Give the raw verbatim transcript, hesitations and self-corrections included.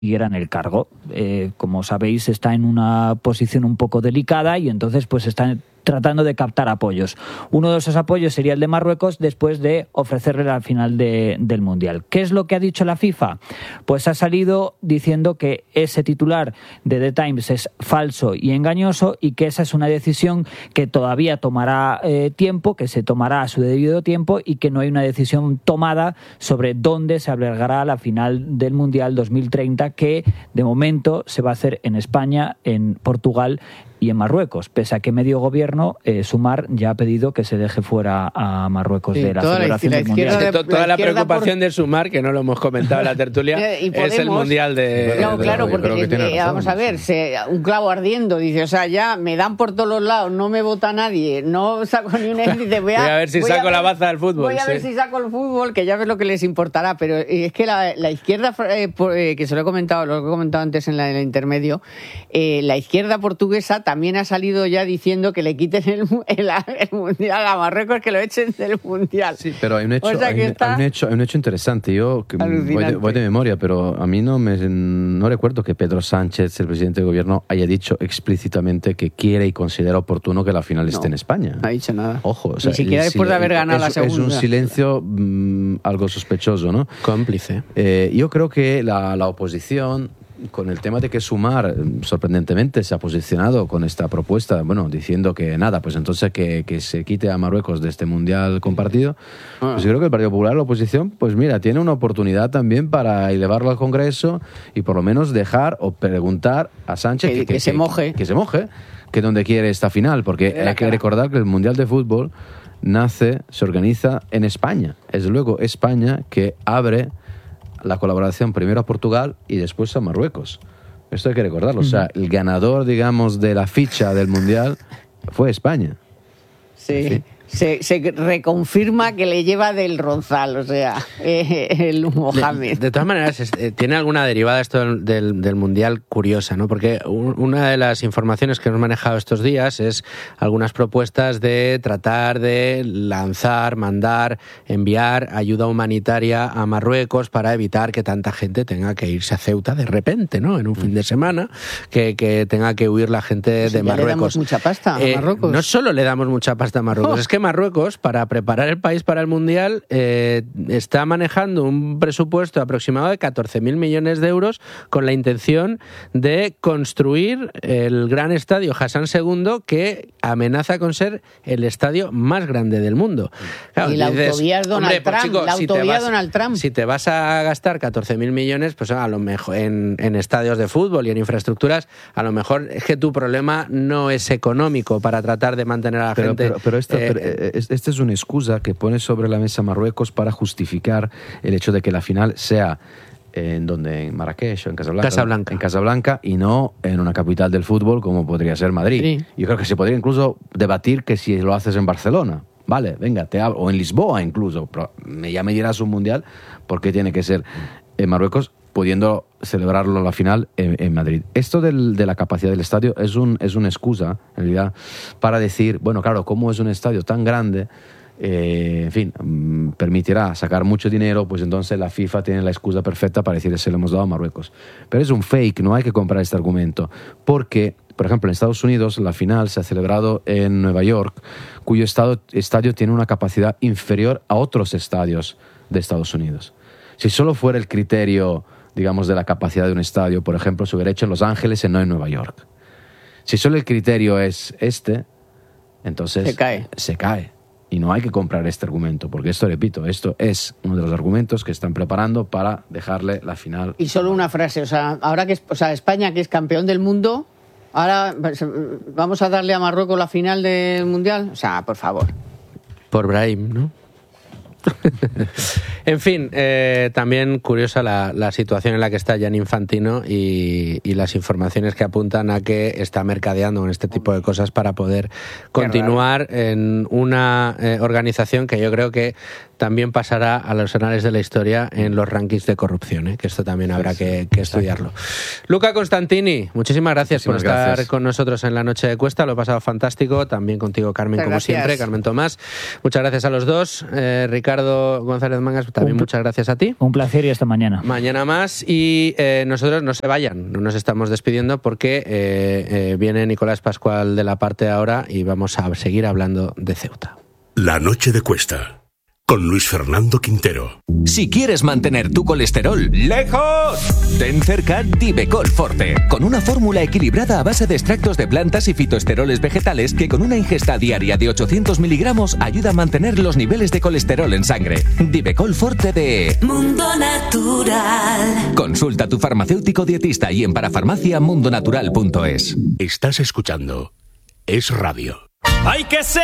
siguiera en el cargo. Eh, como sabéis, está en una posición un poco delicada y entonces pues está tratando de captar apoyos. Uno de esos apoyos sería el de Marruecos después de ofrecerle la final de, del Mundial. ¿Qué es lo que ha dicho la FIFA? Pues ha salido diciendo que ese titular de The Times es falso y engañoso y que esa es una decisión que todavía tomará eh, tiempo, que se tomará a su debido tiempo y que no hay una decisión tomada sobre dónde se albergará la final del Mundial dos mil treinta, que de momento se va a hacer en España, en Portugal y en Marruecos, pese a que medio gobierno, eh, Sumar, ya ha pedido que se deje fuera a Marruecos sí, de la celebración la, del Mundial. De, toda la, la preocupación por... de Sumar, que no lo hemos comentado en la tertulia, eh, Podemos, es el Mundial de... No, de, claro, de, porque que que, razón, vamos a ver, sí. se, un clavo ardiendo, dice, o sea, ya me dan por todos los lados, no me vota nadie, no saco ni un índice, voy a... voy a ver si saco ver, la baza del fútbol. Voy a sí. ver si saco el fútbol, que ya ves lo que les importará, pero es que la, la izquierda, eh, por, eh, que se lo he comentado, lo he comentado antes en, la, en el intermedio, eh, la izquierda portuguesa también ha salido ya diciendo que le quiten el, el, el Mundial a Marruecos, que lo echen del Mundial. Sí, pero hay un hecho, o sea hay, hay un hecho, hay un hecho interesante. Yo que voy, de, voy de memoria, pero a mí no me no recuerdo que Pedro Sánchez, el presidente del gobierno, haya dicho explícitamente que quiere y considera oportuno que la final esté no, en España. No ha dicho nada. Ojo, o sea, ni siquiera después de haber ganado es, la segunda. Es un silencio mmm, algo sospechoso, ¿no? Cómplice. Eh, yo creo que la, la oposición, con el tema de que Sumar, sorprendentemente, se ha posicionado con esta propuesta, bueno, diciendo que nada, pues entonces que, que se quite a Marruecos de este Mundial compartido, ah. pues yo creo que el Partido Popular, la oposición, pues mira, tiene una oportunidad también para elevarlo al Congreso y por lo menos dejar o preguntar a Sánchez que, que, que, que se que, moje. Que, que se moje, que donde quiere esta final, porque hay que recordar que el Mundial de Fútbol nace, se organiza en España. Es luego España que abre la colaboración primero a Portugal y después a Marruecos. Esto hay que recordarlo. Uh-huh. O sea, el ganador, digamos, de la ficha del Mundial fue España. Sí. Se, se reconfirma que le lleva del Ronzal, o sea, eh, el Mohamed. De, de todas maneras, es, eh, tiene alguna derivada esto del, del, del Mundial curiosa, ¿no? Porque un, una de las informaciones que hemos manejado estos días es algunas propuestas de tratar de lanzar, mandar, enviar ayuda humanitaria a Marruecos para evitar que tanta gente tenga que irse a Ceuta de repente, ¿no? En un fin de semana, que, que tenga que huir la gente pues de Marruecos. Le damos mucha pasta a eh, Marruecos. No solo le damos mucha pasta a Marruecos, oh. es que Marruecos, para preparar el país para el Mundial, eh, está manejando un presupuesto aproximado de catorce mil millones de euros con la intención de construir el gran estadio Hassan segundo, que amenaza con ser el estadio más grande del mundo. Claro, y la dices, autovía Donald Trump. Chico, la autovía si vas, Donald Trump. Si te vas a gastar catorce mil millones, pues a lo mejor en, en estadios de fútbol y en infraestructuras, a lo mejor es que tu problema no es económico para tratar de mantener a la pero, gente... Pero, pero esto... Eh, pero, esta es una excusa que pone sobre la mesa Marruecos para justificar el hecho de que la final sea en donde en Marrakech o en Casablanca, Casablanca. en Casablanca y no en una capital del fútbol como podría ser Madrid. Sí. Yo creo que se podría incluso debatir que si lo haces en Barcelona, vale, venga, te hablo, o en Lisboa incluso, pero ya me dirás un mundial, ¿por qué tiene que ser en Marruecos, pudiendo celebrarlo la final en, en Madrid? Esto del, de la capacidad del estadio es, un, es una excusa, en realidad, para decir, bueno, claro, como es un estadio tan grande, eh, en fin, mm, permitirá sacar mucho dinero, pues entonces la FIFA tiene la excusa perfecta para decir, se lo hemos dado a Marruecos. Pero es un fake, no hay que comprar este argumento, porque, por ejemplo, en Estados Unidos la final se ha celebrado en Nueva York, cuyo estado, estadio tiene una capacidad inferior a otros estadios de Estados Unidos. Si solo fuera el criterio, digamos, de la capacidad de un estadio, por ejemplo, se hubiera hecho en Los Ángeles y no en Nueva York. Si solo el criterio es este, entonces se cae. Se cae. Y no hay que comprar este argumento, porque esto, repito, esto es uno de los argumentos que están preparando para dejarle la final. Y solo una frase, o sea, ahora que es, o sea, España, que es campeón del mundo, ahora vamos a darle a Marruecos la final del Mundial, o sea, por favor. Por Brahim, ¿no? En fin, eh, también curiosa la, la situación en la que está Gianni Infantino y, y las informaciones que apuntan a que está mercadeando con este tipo de cosas para poder continuar en una eh, organización que yo creo que también pasará a los anales de la historia en los rankings de corrupción, ¿eh? Que esto también habrá sí, que, que estudiarlo. Luca Constantini, muchísimas gracias muchísimas por estar gracias. con nosotros en la Noche de Cuesta, lo he pasado fantástico, también contigo, Carmen, muchas como gracias. siempre, Carmen Tomás. Muchas gracias a los dos. Eh, Ricardo González Mangas, también un, muchas gracias a ti. Un placer y hasta mañana. Mañana más y eh, nosotros no se vayan, no nos estamos despidiendo porque eh, eh, viene Nicolás Pascual de la parte de ahora y vamos a seguir hablando de Ceuta. La Noche de Cuesta con Luis Fernando Quintero. Si quieres mantener tu colesterol lejos, ten cerca Divecol Forte, con una fórmula equilibrada a base de extractos de plantas y fitoesteroles vegetales que con una ingesta diaria de ochocientos miligramos ayuda a mantener los niveles de colesterol en sangre. Divecol Forte de Mundo Natural. Consulta a tu farmacéutico dietista y en parafarmacia mundonatural punto es. Estás escuchando Es Radio. Hay que ser